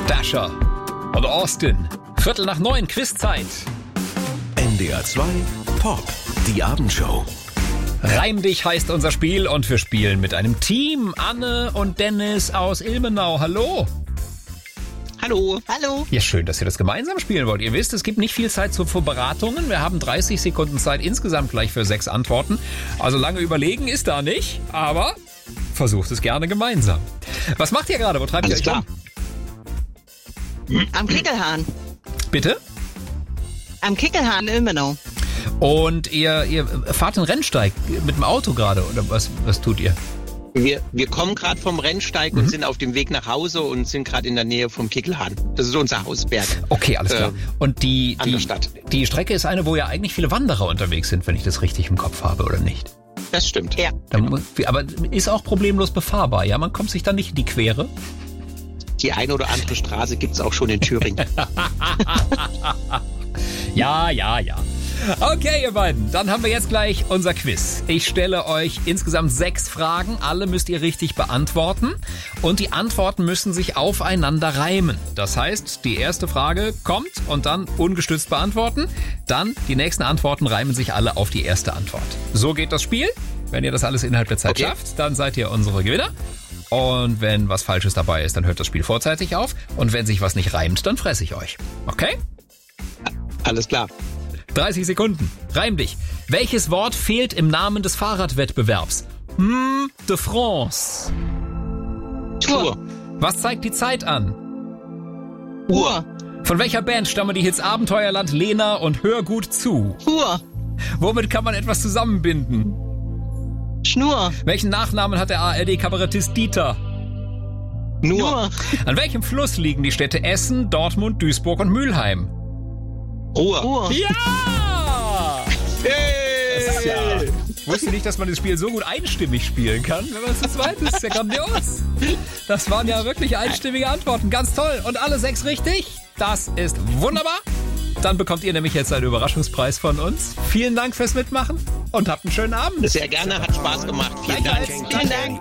Dasher und Austin. 8:45 Quizzeit. NDR 2 Pop, die Abendshow. Reim dich heißt unser Spiel und wir spielen mit einem Team. Anne und Dennis aus Ilmenau. Hallo. Hallo. Hallo. Ja, schön, dass ihr das gemeinsam spielen wollt. Ihr wisst, es gibt nicht viel Zeit für Beratungen. Wir haben 30 Sekunden Zeit insgesamt gleich für 6 Antworten. Also lange überlegen ist da nicht, aber versucht es gerne gemeinsam. Was macht ihr gerade? Wo treibt ihr euch rum? Am Kickelhahn. Bitte? Am Kickelhahn in Ilmenau. Und ihr fahrt den Rennsteig mit dem Auto gerade, oder was tut ihr? Wir kommen gerade vom Rennsteig und sind auf dem Weg nach Hause und sind gerade in der Nähe vom Kickelhahn. Das ist unser Hausberg. Okay, alles klar. Und die Stadt. Die Strecke ist eine, wo ja eigentlich viele Wanderer unterwegs sind, wenn ich das richtig im Kopf habe, oder nicht? Das stimmt. Ja. Aber ist auch problemlos befahrbar, ja? Man kommt sich dann nicht in die Quere? Die eine oder andere Straße gibt's auch schon in Thüringen. Ja. Okay, ihr beiden, dann haben wir jetzt gleich unser Quiz. Ich stelle euch insgesamt 6 Fragen, alle müsst ihr richtig beantworten und die Antworten müssen sich aufeinander reimen. Das heißt, die erste Frage kommt und dann ungestützt beantworten, dann die nächsten Antworten reimen sich alle auf die erste Antwort. So geht das Spiel. Wenn ihr das alles innerhalb der Zeit schafft, dann seid ihr unsere Gewinner. Und wenn was Falsches dabei ist, dann hört das Spiel vorzeitig auf. Und wenn sich was nicht reimt, dann fresse ich euch. Okay? Alles klar. 30 Sekunden. Reim dich. Welches Wort fehlt im Namen des Fahrradwettbewerbs? De France. Tour. Was zeigt die Zeit an? Uhr. Von welcher Band stammen die Hits Abenteuerland, Lena und Hör gut zu? Uhr. Womit kann man etwas zusammenbinden? Schnur. Welchen Nachnamen hat der ARD-Kabarettist Dieter? Nur. An welchem Fluss liegen die Städte Essen, Dortmund, Duisburg und Mülheim? Ruhr. Ja! Hey! Das ist ja... Wusste nicht, dass man das Spiel so gut einstimmig spielen kann, wenn man es zu zweit ist. Das ist ja grandios. Das waren ja wirklich einstimmige Antworten. Ganz toll. Und alle 6 richtig. Das ist wunderbar. Dann bekommt ihr nämlich jetzt einen Überraschungspreis von uns. Vielen Dank fürs Mitmachen und habt einen schönen Abend. Sehr gerne, hat Spaß gemacht. Vielen Dank. Vielen Dank.